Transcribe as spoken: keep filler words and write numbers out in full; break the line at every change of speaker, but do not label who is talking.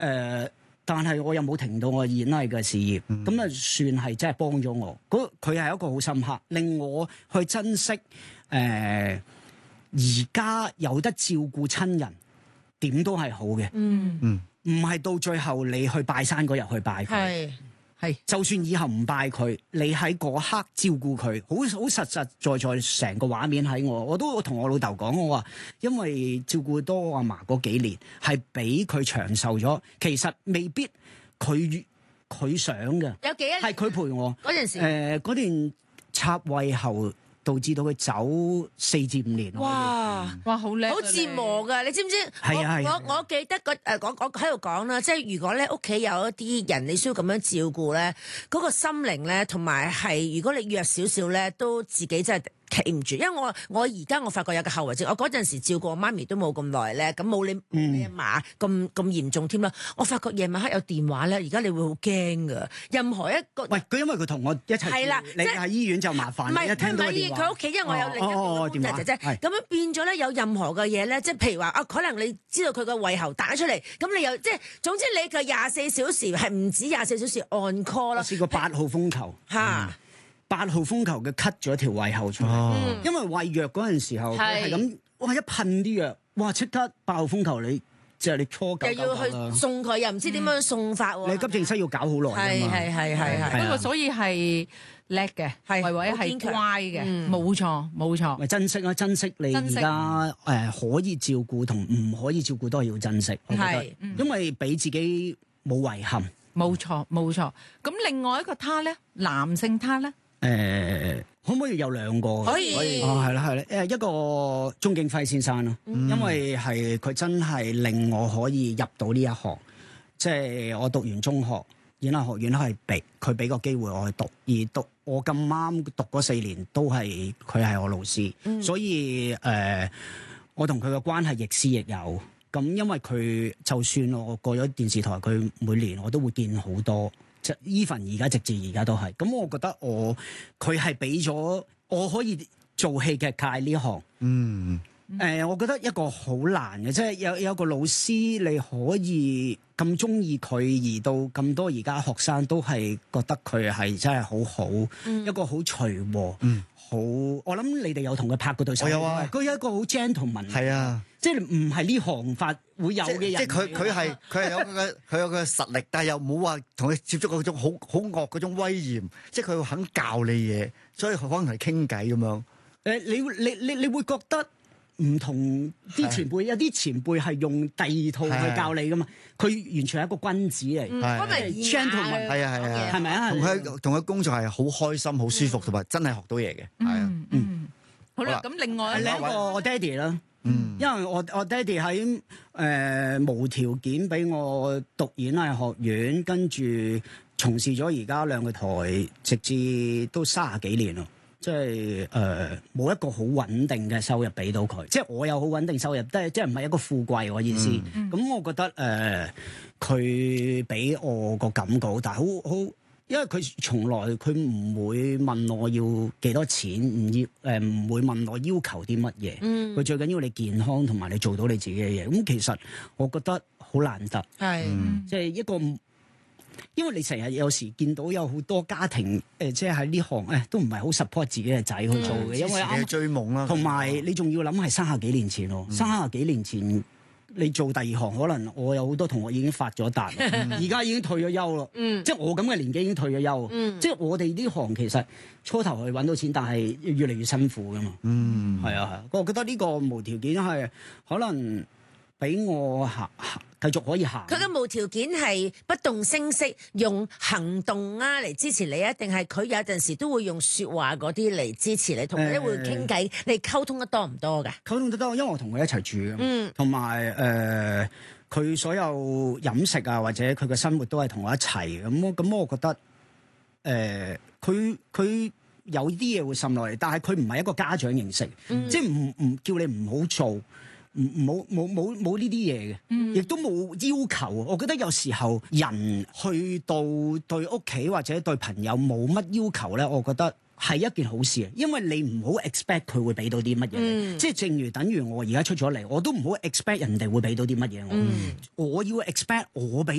呃但係我又冇停到我演藝嘅事業，咁啊、嗯、算係真係幫咗我。佢係一個好深刻，令我去珍惜誒而家有得照顧親人，點都係好嘅。嗯嗯，唔係到最後你去拜山嗰日去拜佢，係係，就算以後唔拜佢，你喺嗰刻照顧佢，好好實實在在成個畫面喺我，我都同我老豆講，我話因為照顧多我阿嫲嗰幾年，係俾佢長壽咗，其實未必佢佢想嘅，
有幾多年
係佢陪我
嗰陣時，
誒嗰段插胃喉。導致到佢走四至五年。
哇！
哇，好叻！
好折磨㗎，你知唔知？
係啊係啊！
我我記得個誒，我我喺度講啦，即係如果咧屋企有一啲人你需要咁樣照顧咧，嗰個心靈咧，同埋係如果你弱少少咧，都自己真係企唔住。因為我我而家我發覺有個後遺症，我嗰陣時照顧我媽咪都冇咁耐咧，咁冇你你阿嫲咁咁嚴重添啦。我發覺夜晚黑有電話咧，而家你會好驚㗎。任何一個
喂，佢因為佢同我一齊住，
係啦，
你喺醫院就麻煩，
唔係
一聽到個電話。
佢屋企，因為我有另一個公仔姐姐，咁樣變咗咧，有任何嘅嘢咧，即係譬如話啊，可能你知道佢個胃喉打出嚟，咁你又即係總之你嘅廿四小時係唔止廿四小時 on call 咯。
我試過八號風球
嚇，
八號風球嘅 cut 咗條胃喉出嚟，因為餵藥嗰陣時候係咁，哇一噴啲藥，哇即刻八號風球你即係你初九
又要去送佢，又唔知點樣送法喎。
你急症室要搞好耐㗎嘛。
係係係係係。
不過所以係叻嘅，
係
維維係乖嘅，冇錯冇錯。
咪珍惜啦，珍惜你而家誒可以照顧同唔可以照顧都係要珍惜。係，因為俾自己冇遺憾。
冇錯冇錯。咁另外一個他咧，男性他咧，
誒可唔可以有兩個？
可以。
哦，係啦係啦，誒一個鍾景輝先生咯，因為係佢真係令我可以入到呢一行，即係我讀完中學。演藝學院係俾佢俾個機會我去讀，而讀我咁啱讀嗰四年都係佢係我老師，嗯、所以誒、呃、我同佢嘅關係亦師亦友。咁因為佢就算我過咗電視台，佢每年我都會見好多，即係 even 而家直至而家都係。咁我覺得我佢係俾咗我可以做戲劇界呢行。嗯。誒、呃，我覺得一個好難嘅，即係有有個老師你可以咁中意佢，而到咁多而家學生都係覺得佢係真係好好，嗯、一個好隨和，嗯、好。我諗你哋有同佢拍過對手，
我有啊。
佢有一個好 gentleman，係啊，即係唔係呢行法會有嘅人。
即係佢佢係佢係有佢嘅佢有佢嘅實力，但係又冇話同佢接觸嗰種好好惡嗰種威嚴，即係佢肯教你嘢，所以佢可能係傾偈咁樣。誒、
呃，你你你你會覺得？唔同啲前輩，有啲前輩係用第二套去教你噶嘛？佢完全係一個君子嚟，
嗰個
gentleman，
係啊係啊，
係咪啊？
同佢同佢工作係好開心、好舒服，同埋真係學到嘢嘅。係啊，
嗯，好啦，咁另外
另一個我爹哋啦，嗯，因為我我爹哋喺誒無條件俾我讀演藝學院，跟住從事咗而家兩個台，直至都三十幾年咯。即係誒冇一個好穩定嘅收入俾到佢，即係我有好穩定收入，即係即係唔係一個富貴我意思。咁、嗯嗯、我覺得誒佢俾我個感覺，但係好好，因為佢從來佢唔會問我要幾多錢，唔要誒唔會問我要求啲乜嘢。佢、嗯、最緊要你健康同埋你做到你自己嘅嘢。咁其實我覺得好難得，係即係一個。因為你成日有時見到有好多家庭誒、呃，即係喺呢行誒，都唔係好 support 自己嘅仔去做嘅，嗯、因為啱
追夢啦。同
埋你仲要諗係三十幾年前咯，三十幾年前你做第二行，可能我有好多同學已經發咗達，而家已經退咗休咯。嗯、即係我咁嘅年紀已經退咗休。嗯、即係我哋呢行其實初頭去揾到錢，但係越嚟越辛苦噶嘛。嗯，係啊係啊，我覺得呢個無條件係可能俾我行行。繼續可以行。
佢嘅無條件係不動聲色用行動啊嚟支持你啊，定係佢有陣時都會用説話嗰啲嚟支持你，同你會傾偈，呃、你溝通得多唔多㗎？
溝通得多，因為我同佢一齊住嘅，嗯，同埋誒佢所有飲食啊或者佢嘅生活都係同我一齊咁，咁我覺得誒佢佢有啲嘢會滲落嚟，但係佢唔係一個家長形式，嗯、即係唔唔叫你唔好做。唔冇冇冇冇呢啲嘢嘅，亦都冇要求。我覺得有時候人去到對屋企或者對朋友冇乜要求咧，我覺得係一件好事，因為你唔好 expect 佢會俾到啲乜嘢你，即係正如等於我而家出咗嚟，我都唔好 expect 人哋會俾到啲乜嘢我，我要 expect 我俾